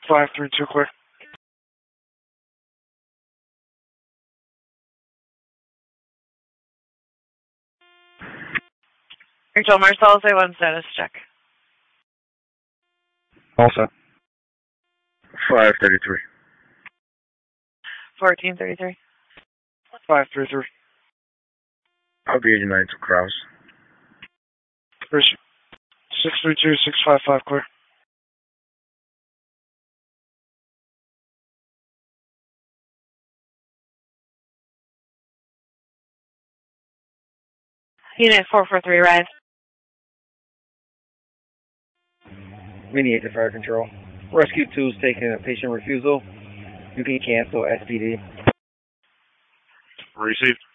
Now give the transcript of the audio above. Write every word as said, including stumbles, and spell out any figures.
five three two clear. Control Marcellus, A one status check. All set. five thirty-three. fourteen thirty-three. five three three. I'll be eighty-nine to Kraus. six three two, six five five clear. Unit four four three, rise. Mini to fire control. Rescue two is taking a patient refusal. You can cancel S P D. Received.